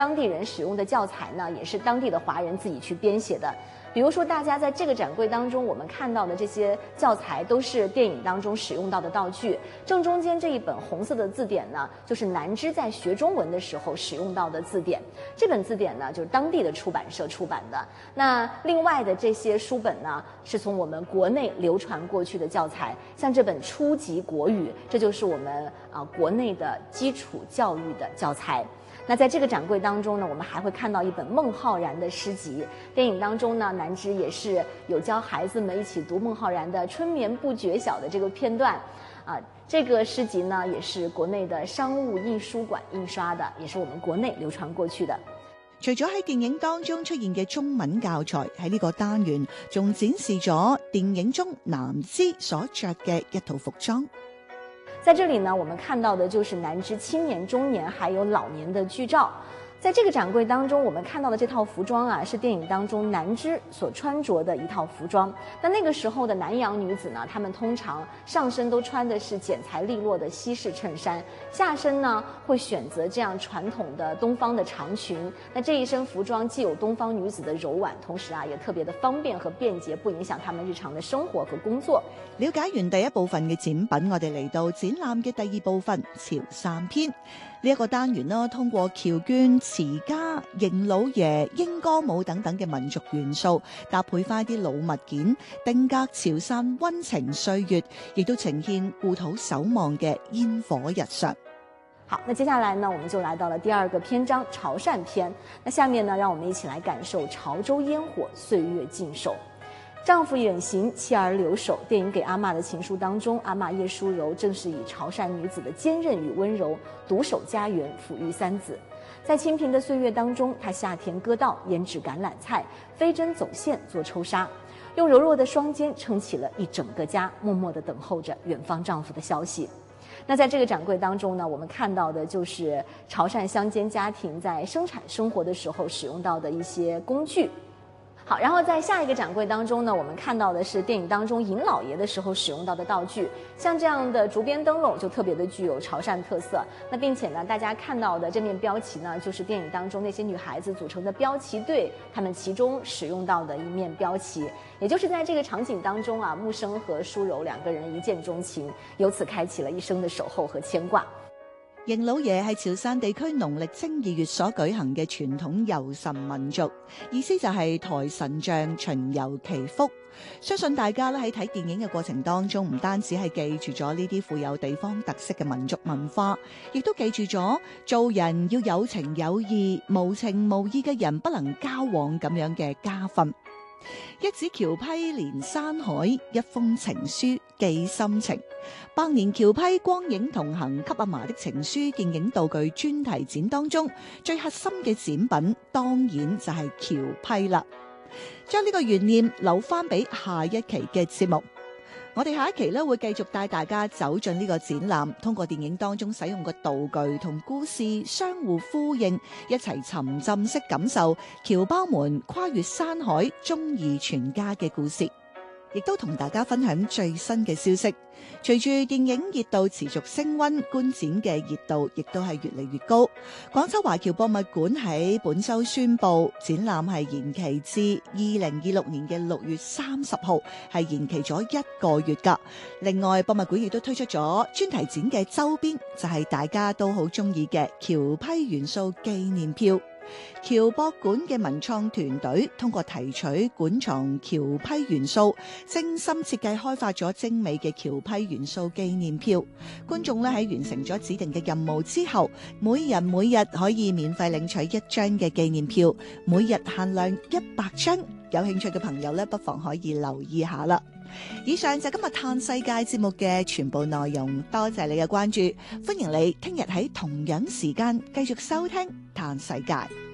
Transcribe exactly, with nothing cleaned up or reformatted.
当地人使用的教材呢，也是当地的华人自己去编写的。比如说，大家在这个展柜当中，我们看到的这些教材都是电影当中使用到的道具。正中间这一本红色的字典呢，就是南枝在学中文的时候使用到的字典。这本字典呢，就是当地的出版社出版的。那另外的这些书本呢，是从我们国内流传过去的教材，像这本初级国语，这就是我们啊、呃、国内的基础教育的教材。那在这个展柜当中呢，我们还会看到一本孟浩然的诗集。电影当中呢，南枝也是有教孩子们一起读孟浩然的《春眠不觉晓》的这个片段。啊，这个诗集呢，也是國內的商務印書館印刷的，也是我們國內流傳過去的。 除咗喺電影當中出現嘅中文教材，喺呢個單元仲展示咗電影中南枝所着嘅一套服裝。 在這裡呢，我們看到的就是南枝青年、中年還有老年的劇照。在這個展櫃當中，我們看到的這套服裝啊，是電影當中南枝所穿着的一套服裝。那那個時候的南洋女子呢，她們通常上身都穿的是剪裁利落的西式襯衫，下身呢會選擇這樣傳統的東方的長裙。那這一身服裝既有東方女子的柔婉，同時啊也特別的方便和便捷，不影響她們日常的生活和工作。 了解完第一部分嘅展品，我哋嚟到展覽嘅第二部分潮汕篇。呢一個單元啦，通過僑眷、詞家、邢老爺、英歌舞等等嘅民族元素，搭配翻啲老物件，定格潮汕溫情歲月，亦都呈現故土守望嘅煙火日常。 好，那接下來呢，我們就來到了第二個篇章潮汕篇。那下面呢，讓我們一起來感受潮州煙火，歲月靜守。丈夫遠行，妻兒留守。電影給阿嬷的情書當中，阿嬷葉淑柔正是以潮汕女子的堅韌與溫柔，獨守家園，撫育三子。在清貧的歲月當中，她下田割稻，醃製橄欖菜，飛針走線做抽紗，用柔弱的雙肩撐起了一整個家，默默地等候着遠方丈夫的消息。那在這個展櫃當中呢，我們看到的就是潮汕鄉間家庭在生產生活的時候使用到的一些工具。好，然後在下一個展櫃當中呢，我們看到的是電影當中尹老爺的時候使用到的道具，像這樣的竹編燈籠就特別的具有潮汕特色。那並且呢，大家看到的這面標旗呢，就是電影當中那些女孩子組成的標旗隊，她們其中使用到的一面標旗。也就是在這個場景當中啊，木生和淑柔兩個人一見鍾情，由此開啟了一生的守候和牽掛。 邢老爺係潮汕地區農曆正二月所舉行嘅傳統遊神民俗，意思就係抬神像巡遊祈福。相信大家咧喺睇電影嘅過程當中，唔單止係記住咗呢啲富有地方特色嘅民族文化，亦都記住咗做人要有情有義，無情無義嘅人不能交往咁樣嘅家訓。一指橋批連山海，一封情書寄心情。百年橋批光影同行給阿嫲的情書電影道具專題展當中，最核心嘅展品當然就係橋批啦。將呢個懸念留翻俾下一期嘅節目。我哋下一期咧會繼續帶大家走進呢個展覽，通過電影當中使用嘅道具同故事相互呼應，一齊沉浸式感受僑胞們跨越山海忠義全家嘅故事。亦都同大家分享最新嘅消息。隨住電影熱度持續升溫，觀展嘅熱度亦都係越嚟越高。廣州華僑博物館喺本週宣布，展覽係延期至二零二六年嘅六月三十號，係延期咗一個月㗎。另外，博物館亦都推出咗專題展嘅周邊，就係大家都好中意嘅僑批元素紀念票。僑博館嘅文創團隊通過提取館藏僑批元素，精心設計開發咗精美嘅僑批元素紀念票。觀眾咧喺完成咗指定嘅任務之後，每人每日可以免費領取一張嘅紀念票，每日限量一百張。有興趣嘅朋友咧，不妨可以留意下啦。以上就今日嘆世界節目嘅全部內容，多謝你嘅關注，歡迎你聽日喺同樣時間繼續收聽嘆世界。